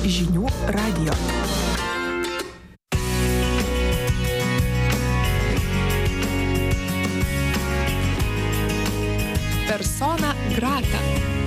Žinių radijo. Persona grata.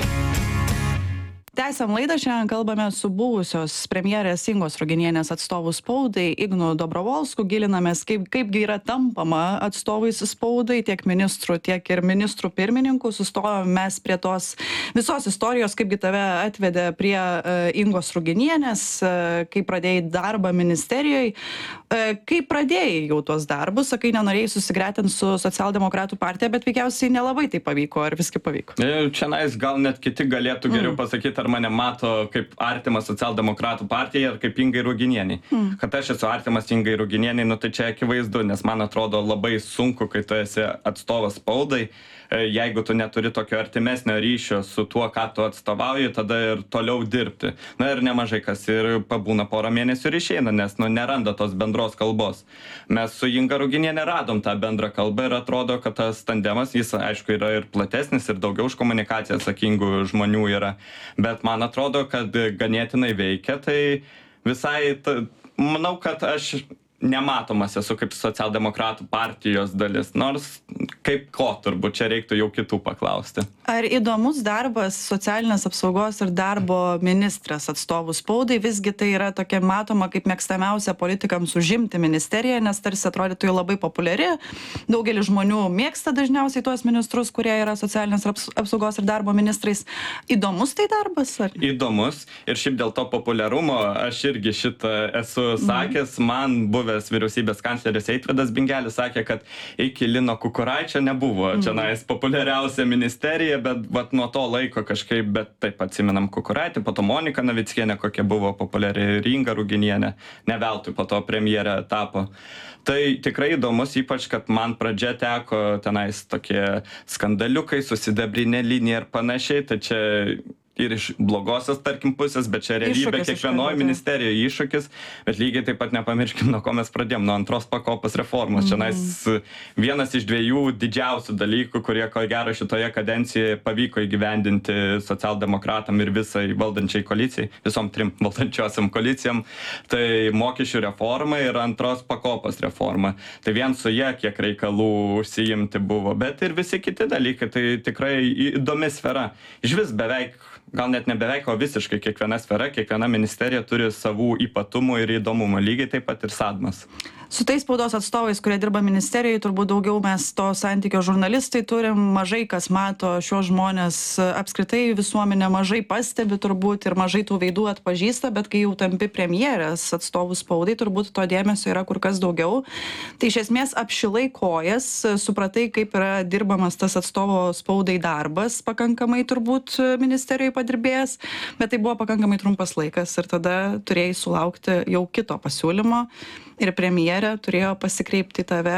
Tęsiam laidą, šiandien kalbame su buvusios premjerės Ingos Ruginienės atstovų spaudai Ignu Dobrovolsku, gilinamės, kaipgi yra tampama atstovais spaudai, tiek ministrų, tiek ir ministrų pirmininkų. Sustojom mes prie tos visos istorijos, kaipgi tave atvedė prie Ingos Ruginienės, kaip pradėjai darbą ministerijoje, kaip pradėjai jau tuos darbus, sakai, nenorėjai susigretinti su Socialdemokratų partija, bet veikiausiai nelabai tai pavyko, ar viskai pavyko? Čianais gal net kiti galėtų geriau pasakyti, ar mane mato kaip artimas Socialdemokratų partijai ar kaip Ingai Ruginieniai. Kad aš esu artimas Ingai Ruginieniai, tai čia akivaizdu, nes man atrodo labai sunku, kai tu esi atstovas spaudai, jeigu tu neturi tokio artimesnio ryšio su tuo, ką tu atstovauji, tada ir toliau dirbti. Na ir nemažai kas ir pabūna porą mėnesių ir išeina, nes neranda tos bendros kalbos. Mes su Inga Ruginiene radom tą bendrą kalbą ir atrodo, kad tas tandemas, jis aišku yra ir platesnis ir daugiau už komunikaciją atsakingų žmonių yra. Bet man atrodo, kad ganėtinai veikia, tai visai, manau, kad aš nematomas esu kaip Socialdemokratų partijos dalis, nors kaip ko turbūt čia reiktų jau kitų paklausti. Ar įdomus darbas socialinės apsaugos ir darbo ministras atstovų spaudai, visgi tai yra tokia matoma kaip mėgstamiausia politikams užimti ministeriją, nes tarsi atrodytų jau labai populiari, daugelis žmonių mėgsta dažniausiai tuos ministrus, kurie yra socialinės apsaugos ir darbo ministrais. Įdomus tai darbas? Ar? Įdomus ir šiaip dėl to populiarumo aš irgi šitą esu sakęs, man buvęs vyriausybės kancleris Eitvydas Bingelis sakė, kad iki Lino Kukuraičio nebuvo čianais populiariausia ministerija, bet nuo to laiko kažkaip, bet taip atsimenam Kukuraitį, po to Monika Navickienė, kokia buvo populiari, ir Inga Ruginienė, ne veltui po to premjerė tapo. Tai tikrai įdomus, ypač, kad man pradžia teko tenais tokie skandaliukai, susidabrinė linija ir panašiai, tai čia ir iš blogosios, tarkim, pusės, bet čia realybė kiekvienoje ministerijoje iššūkis, bet lygiai taip pat nepamirškim, nuo ko mes pradėjom, nuo antros pakopos reformos. Čia vienas iš dviejų didžiausių dalykų, kurie, ko gero, šitoje kadencijoje pavyko įgyvendinti socialdemokratam ir visai valdančiai koalicijai, visom trim valdančiosiam koalicijom, tai mokesčių reforma ir antros pakopos reforma. Tai vien su jie kiek reikalų užsiimti buvo, bet ir visi kiti dalykai, tai tikrai įdomi sfera. Iš vis beveik, gal net ne beveik, o visiškai kiekviena sfera, kiekviena ministerija turi savų ypatumų ir įdomumų, lygiai taip pat ir Sadmas. Su tais spaudos atstovais, kurie dirba ministerijoje, turbūt daugiau mes to santykio žurnalistai turim, mažai kas mato šios žmonės, apskritai visuomenė mažai pastebi turbūt ir mažai tų veidų atpažįsta, bet kai jau tampi premjerės atstovų spaudai, turbūt to dėmesio yra kur kas daugiau. Tai iš esmės apšilai kojas, supratai, kaip yra dirbamas tas atstovo spaudai darbas, pakankamai turbūt ministerijoje padirbėjęs, bet tai buvo pakankamai trumpas laikas ir tada turėjai sulaukti jau kito pasiūlymo. Ir premjerė turėjo pasikreipti į tave,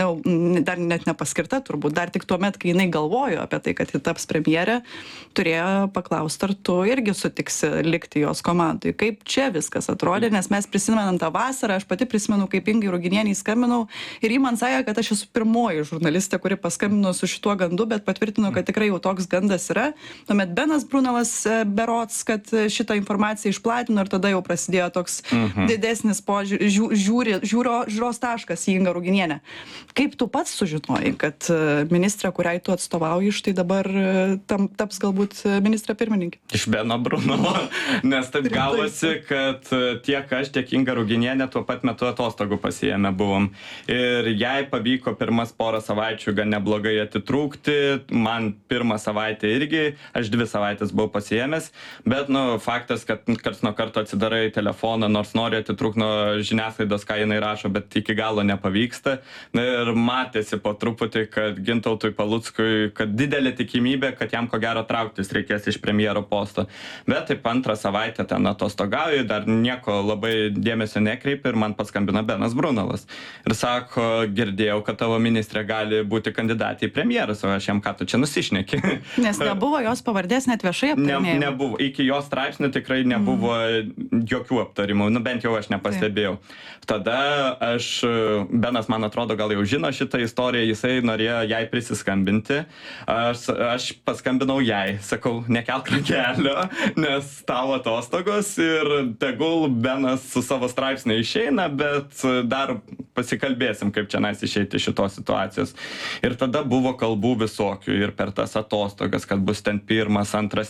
dar net nepaskirta turbūt, dar tik tuomet, kai jinai galvojo apie tai, kad ji taps premjerė, turėjo paklausti, ar tu irgi sutiksi likti jos komandai. Kaip čia viskas atrodė, nes mes prisimenam tą vasarą, aš pati prisimenu, kaip Ingai Ruginieniai skambinau ir ji man sakė, kad aš esu pirmoji žurnalistė, kuri paskambino su šituo gandu, bet patvirtino, kad tikrai jau toks gandas yra. Tuomet Benas Brunelas berods, kad šitą informaciją išplatino ir tada jau prasidėjo toks didesnis žiūros taškas į Ingą Ruginienę. Kaip tu pats sužinojai, kad ministrė, kuriai tu atstovauji, štai dabar taps galbūt ministrė pirmininkė? Iš Beno Brunelo, nes taip gavosi, kad tiek aš, tiek Inga Ruginienė tuo pat metu atostogų pasiėmę buvom. Ir jai pavyko pirmas porą savaičių gan neblogai atitrūkti, man pirmą savaitę irgi, aš 2 savaitės buvau pasiėmęs, bet faktas, kad karts nuo karto atsidarai telefoną, nors nori atitrūkti nuo žiniasklaidos, ką jinai rašo, bet iki galo nepavyksta. Ir matėsi po truputį, kad Gintautui Paluckui, kad didelė tikimybė, kad jam ko gero trauktis reikės iš premjero posto. Bet taip antrą savaitę ten atostogauju, dar nieko labai dėmesio nekreipia ir man paskambina Benas Brunelas. Ir sako, girdėjau, kad tavo ministrė gali būti kandidatė į premjerus, o aš jam, ką tu čia nusišneki. Nes nebuvo jos pavardės net viešai aptarinėjimo. Nebuvo. Iki jos straipsnių tikrai nebuvo jokių aptarimų, bent jau aš nepastebėjau. Tada Benas, man atrodo, gal jau žino šitą istoriją, jisai norėjo jai prisiskambinti. Aš paskambinau jai, sakau, nekelk ragelio, nes tavo atostogos ir tegul Benas su savo straipsniu išeina, bet dar pasikalbėsim, kaip čia išeiti iš šitos situacijos. Ir tada buvo kalbų visokių ir per tas atostogas, kad bus ten 1., 2.,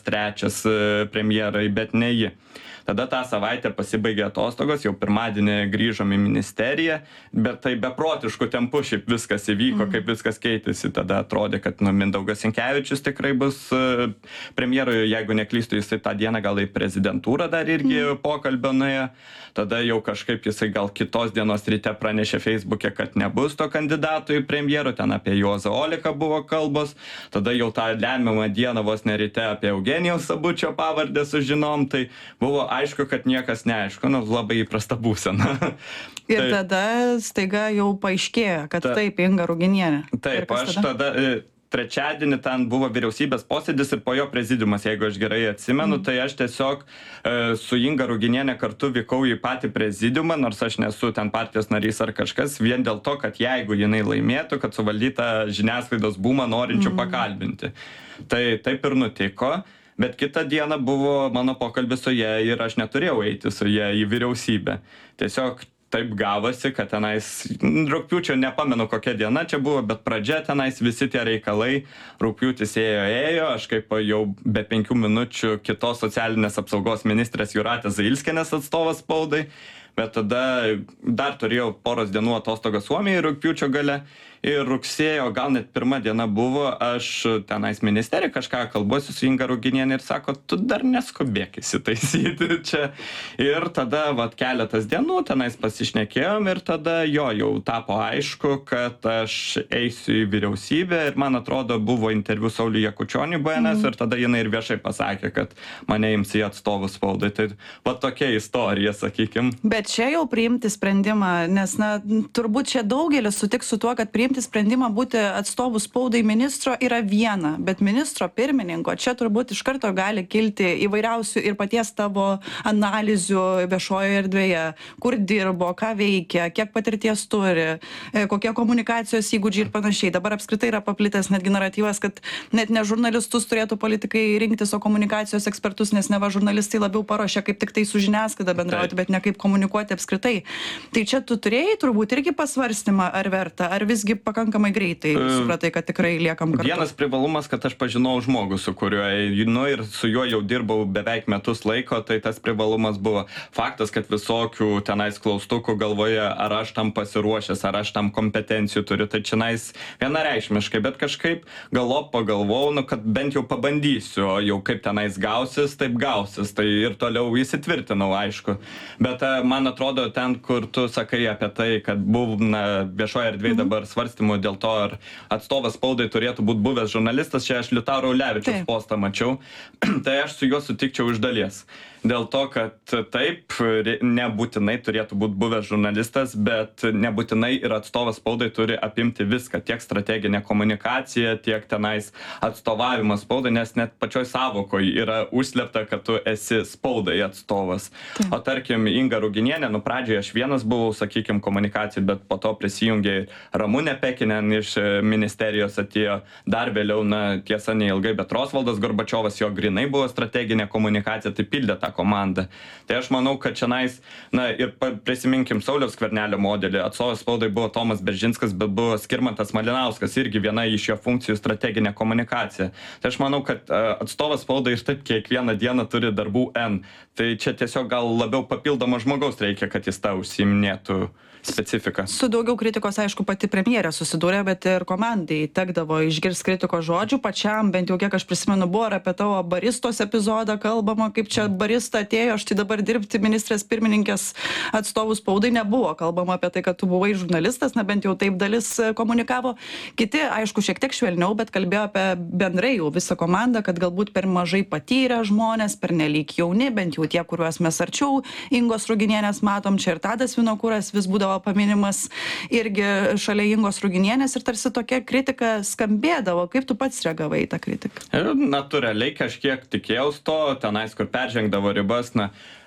3. premjerai, bet ne ji. Tada tą savaitę pasibaigė atostogos, jau pirmadienį grįžom į ministeriją, bet tai beprotišku tempu šiaip viskas įvyko, kaip viskas keitėsi. Tada atrodė, kad Mindaugas Sinkevičius tikrai bus premjeru, jeigu neklystu, jisai tą dieną gal į prezidentūrą dar irgi pokalbio nuėjo. Tada jau kažkaip jisai gal kitos dienos ryte pranešė Facebook'e, kad nebus to kandidato į premjerų, ten apie Juozą Oleką buvo kalbos. Tada jau tą lemiamą dieną vos ne ryte apie Eugenijaus Sabučio pavardę sužinom, tai buvo aišku, kad niekas neaišku, labai įprasta būsena. Ir tada staiga jau paaiškėjo, kad taip, Inga Ruginienė. Taip, aš tada trečiadienį ten buvo vyriausybės posėdis ir po jo prezidiumas, jeigu aš gerai atsimenu, tai aš tiesiog su Inga Ruginienė kartu vykau į patį prezidiumą, nors aš nesu ten partijos narys ar kažkas, vien dėl to, kad jeigu jinai laimėtų, kad suvaldyta žiniasklaidos bumą norinčių pakalbinti. Tai taip ir nutiko. Bet kitą dieną buvo mano pokalbis su ja ir aš neturėjau eiti su ja į vyriausybę. Tiesiog taip gavosi, kad tenais rugpjūčio nepamenu kokia diena čia buvo, bet pradžia tenais visi tie reikalai, rugpjūtis ėjo, aš kaip jau be 5 minučių kitos socialinės apsaugos ministrės Jūratės Zailskienės atstovas spaudai, bet tada dar turėjau poros dienų atostogas Suomijoje rugpjūčio gale. Ir rugsėjo, gal net 1 diena buvo, aš tenais ministerija kažką kalbuosi su Inga Ruginienė ir sako, tu dar neskubėk įsitaisyti čia. Ir tada keletas dienų tenais pasišnekėjom ir tada jau tapo aišku, kad aš eisiu į vyriausybę ir man atrodo buvo interviu Sauliui Jakučioniui BNS ir tada jinai ir viešai pasakė, kad mane ims į atstovų spaudai. Tai tokia istorija, sakykim. Bet čia jau priimti sprendimą, nes turbūt čia daugelis sutiks su tuo, kad priimti sprendimą būti atstovų spaudai ministro yra viena, bet ministro pirmininko čia turbūt iš karto gali kilti įvairiausių ir paties tavo analizių viešojoje erdvėje, kur dirbo, ką veikia, kiek patirties turi, kokie komunikacijos įgūdžiai ir panašiai. Dabar apskritai yra paplitęs netgi naratyvas, kad net ne žurnalistus turėtų politikai rinktis, o komunikacijos ekspertus, nes neva žurnalistai labiau paruošia kaip tik tai su žiniasklaida bendrauti, bet ne kaip komunikuoti apskritai. Tai čia tu turėjai turbūt irgi pasvarstymą, ar verta, ar visgi pakankamai greitai supratai, kad tikrai liekam kartu. Vienas privalumas, kad aš pažinau žmogų, su kuriuo einu ir su juo jau dirbau beveik metus laiko, tai tas privalumas buvo. Faktas, kad visokių tenais klaustukų galvoje, ar aš tam pasiruošęs, ar aš tam kompetencijų turiu, tai čionais vienareikšmiškai, bet kažkaip galop pagalvojau, kad bent jau pabandysiu, o jau kaip tenais gausis, taip gausis, tai ir toliau įsitvirtinau, aišku. Bet man atrodo, ten, kur tu sakai apie tai, kad buvo viešoje erdvėje dabar svarstymų dėl to, ar atstovas spaudai turėtų būti buvęs žurnalistas, čia aš Liutauro Ulevičiaus postą mačiau, tai aš su juo sutikčiau iš dalies. Dėl to, kad taip, nebūtinai turėtų būti buvęs žurnalistas, bet nebūtinai ir atstovas spaudai turi apimti viską, tiek strateginę komunikaciją, tiek tenais atstovavimas spaudai, nes net pačioj savokoje yra užslėpta, kad tu esi spaudai atstovas. O tarkim, Inga Ruginienė, pradžioje aš vienas buvau, sakykim, komunikacijai, bet po to prisijungė Ramunė Pekinen iš ministerijos atėjo, dar vėliau, tiesa neilgai, bet Rosvaldas Gorbačiovas, jo grinai buvo strateginė komunikacija, tai pildė tą komandą. Tai aš manau, kad čianais, ir prisiminkim Sauliaus Skvernelio modelį, atstovas spaudai buvo Tomas Beržinskas, bet buvo Skirmantas Malinauskas, irgi viena iš jo funkcijų strateginė komunikacija. Tai aš manau, kad atstovas spaudai ir taip kiekvieną dieną turi darbų N. Tai čia tiesiog gal labiau papildomo žmogaus reikia, kad jis tą užsiiminėtų specifiką. Su daugiau kritikos, aišku, pati premjerė susidūrė, bet ir komandai tekdavo išgirsti kritikos žodžių. Pačiam, bent jau kiek aš prisimenu, buvo ir apie tavo baristos epizodą kalbama, kaip čia barista atėjo, štai dabar dirbti ministrės pirmininkės atstovų spaudai, nebuvo kalbama apie tai, kad tu buvai žurnalistas, bent jau taip dalis komunikavo. Kiti, aišku, šiek tiek švelniau, bet kalbėjo apie bendrai jau visą komandą, kad galbūt per mažai patyrę žmonės, per nelyg jauni, bent jau tie, kuriuos mes arčiau Ingos Ruginienės matom, čia ir Tadas Vinokuras vis būdavo paminimas irgi šalia Ingos Ruginienės ir tarsi tokia kritika skambėdavo. Kaip tu pats reagavai į tą kritiką? Natūraliai kažkiek tikėjaus to, tenais, kur peržengdavo ribas,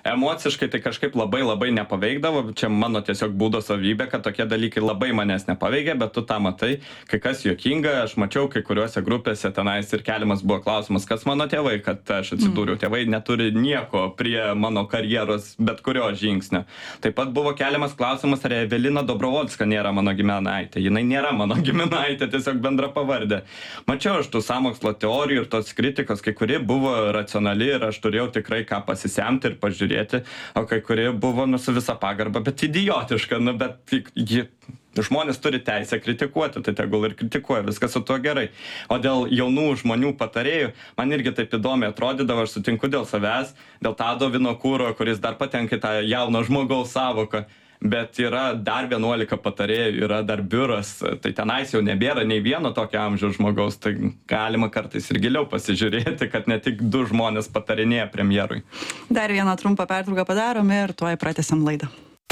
emociškai tai kažkaip labai nepaveikdavo, čia mano tiesiog būdo savybė, kad tokie dalykai labai manęs nepaveikia, bet tu tą matai, kai kas juokinga, aš mačiau kai kuriuose grupėse tenais ir keliamas buvo klausimas, kas mano tėvai, kad aš atsidūriau, tėvai neturi nieko prie mano karjeros bet kurio žingsnio. Taip pat buvo keliamas klausimas, ar Evelina Dobrovolska nėra mano giminaitė, jinai nėra mano giminaitė, tiesiog bendra pavardė. Mačiau aš tų sąmokslo teorijų ir tos kritikos, kai kurie buvo racionali ir aš turėjau tikrai ką pasisemti ir pažiūrėti, o kai kurie buvo su visa pagarba, bet idiotiška, bet žmonės turi teisę kritikuoti, tai tegul ir kritikuoja, viskas su tuo gerai. O dėl jaunų žmonių patarėjų, man irgi taip įdomiai atrodydavo, aš sutinku dėl savęs, dėl Tado Vinokūro, kuris dar patenka į tą jauno žmogaus savoką. Bet yra dar 11 patarėjų, yra dar biuras, tai tenais jau nebėra nei vieno tokio amžiaus žmogaus, tai galima kartais ir giliau pasižiūrėti, kad ne tik 2 žmonės patarinėja premjerui. Dar vieną trumpą pertrauką padarom ir tuoj pratęsiam laidą.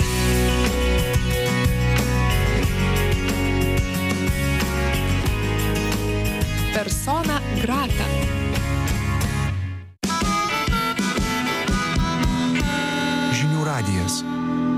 Persona grata. Žinių radijas.